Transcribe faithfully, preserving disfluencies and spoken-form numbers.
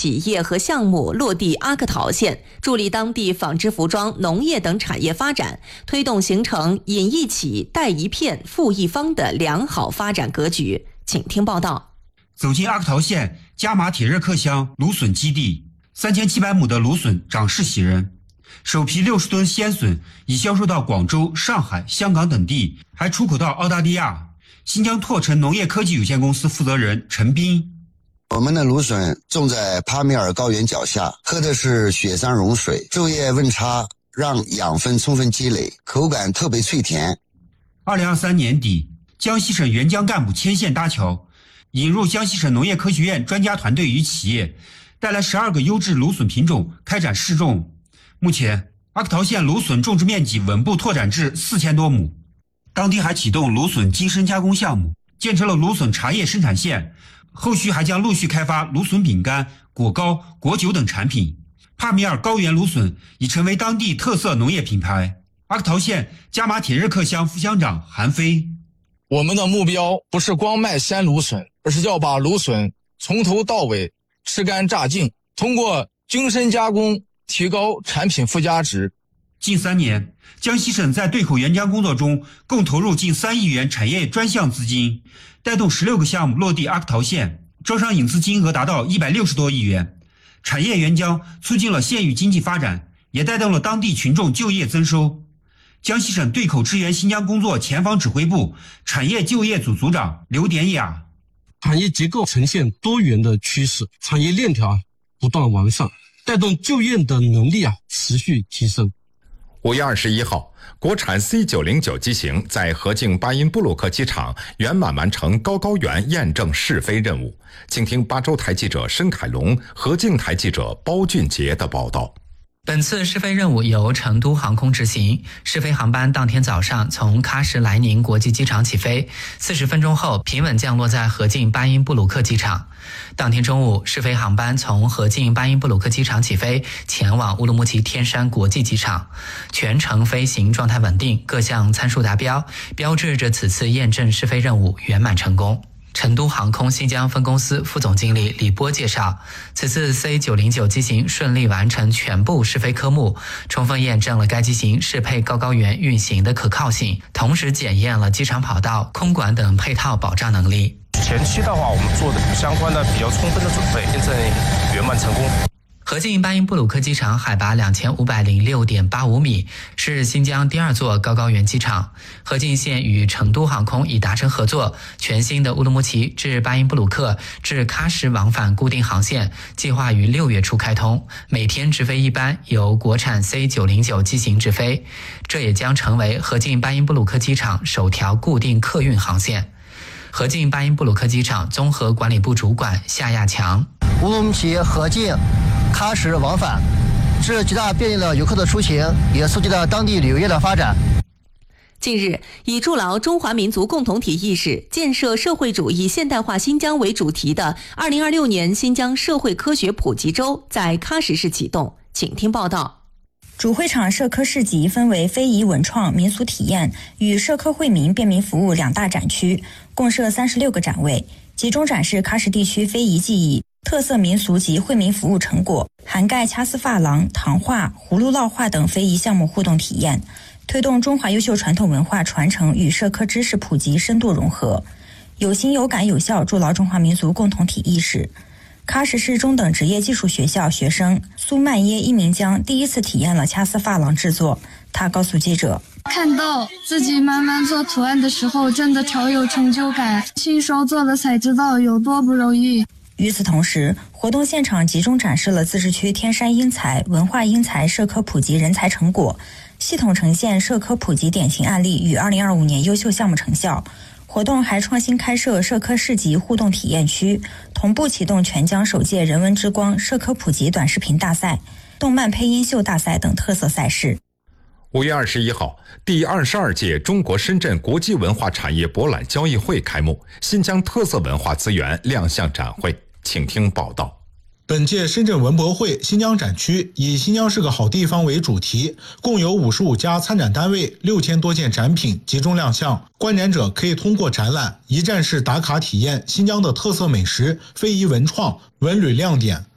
企业和项目落地阿克陶县，助力当地纺织服装、农业等产业发展，推动形成引一企、带一片、富一方的良好发展格局。请听报道。 走进阿克陶县加玛铁热克乡芦笋基地，三千七百亩的芦笋长势喜人。首批六十吨鲜笋已销售到广州、上海、香港等地，还出口到澳大利亚。新疆拓辰农业科技有限公司负责人陈斌： 我们的芦笋种在帕米尔高原脚下，喝的是雪山融水，昼夜温差让养分充分积累，口感特别脆甜。 二零二三年底，江西省援疆干部牵线搭桥，引入江西省农业科学院专家团队与企业，带来十二个优质芦笋品种开展试种。目前，阿克陶县芦笋种植面积稳步拓展至四千多亩，当地还启动芦笋精深加工项目，建成了芦笋茶叶生产线，后续还将陆续开发芦笋饼干、果糕、果酒等产品。帕米尔高原芦笋已成为当地特色农业品牌。阿克陶县加玛铁热克乡副乡长韩飞： 我们的目标不是光卖鲜芦笋，而是要把芦笋从头到尾吃干榨净，通过精深加工提高产品附加值。 近三年，江西省在对口援疆工作中共投入近三亿元产业专项资金，带动十六个项目落地阿克陶县，招商引资金额达到一百六十多亿元。产业援疆促进了县域经济发展，也带动了当地群众就业增收。江西省对口支援新疆工作前方指挥部产业就业组组长刘典雅： 产业结构呈现多元的趋势，产业链条不断完善，带动就业的能力啊持续提升。 五月二十一号，国产 C 九零九机型在河静巴音布鲁克机场圆满完成高高原验证试飞任务。请听巴州台记者申凯龙、河静台记者包俊杰的报道。 本次试飞任务由成都航空执行，试飞航班当天早上从喀什莱宁国际机场起飞，四十分钟后平稳降落在河静巴音布鲁克机场。当天中午，试飞航班从河静巴音布鲁克机场起飞，前往乌鲁木齐天山国际机场，全程飞行状态稳定，各项参数达标，标志着此次验证试飞任务圆满成功。成都航空新疆分公司副总经理李波介绍，此次 C 九零九机型顺利完成全部试飞科目，充分验证了该机型适配高高原运行的可靠性，同时检验了机场跑道、空管等配套保障能力。 前期的话，我们做的相关的比较充分的准备，验证圆满成功。 河静巴音布鲁克机场海拔两千五百零六点八五米，是新疆第二座高高原机场。河静县与成都航空已达成合作，全新的乌鲁木齐至巴音布鲁克至喀什往返固定航线计划于六月初开通，每天直飞一班由国产 C 九零九机型直飞，这也将成为河静巴音布鲁克机场首条固定客运航线。河静巴音布鲁克机场综合管理部主管夏亚强： 乌鲁木齐、河静、喀什往返，这极大便利了游客的出行，也促进了当地旅游业的发展。 近日，以筑牢中华民族共同体意识、建设社会主义现代化新疆为主题的二零二六年新疆社会科学普及周在喀什市启动。请听报道。 主会场社科市集分为非遗文创、民俗体验与社科惠民便民服务两大展区，共设三十六个展位，集中展示喀什地区非遗技艺、特色民俗及惠民服务成果，涵盖掐丝珐琅、糖画、葫芦烙画等非遗项目互动体验，推动中华优秀传统文化传承与社科知识普及深度融合，有心有感有效筑牢中华民族共同体意识。喀什市中等职业技术学校学生苏曼耶伊明江第一次体验了掐丝珐琅制作，他告诉记者： 看到自己慢慢做图案的时候，真的超有成就感，亲手做了才知道有多不容易。 与此同时，活动现场集中展示了自治区天山英才、文化英才社科普及人才成果，系统呈现社科普及典型案例与二零二五年优秀项目成效。活动还创新开设社科市集互动体验区，同步启动全疆首届人文之光社科普及短视频大赛、动漫配音秀大赛等特色赛事。 五月二十一号，第二十二届中国深圳国际文化产业博览交易会开幕，新疆特色文化资源亮相展会。请听报道。 本届深圳文博会新疆展区以新疆是个好地方为主题，共有五十五家参展单位，六千多件展品集中亮相。观展者可以通过展览一站式打卡体验新疆的特色美食、非遗文创、文旅亮点、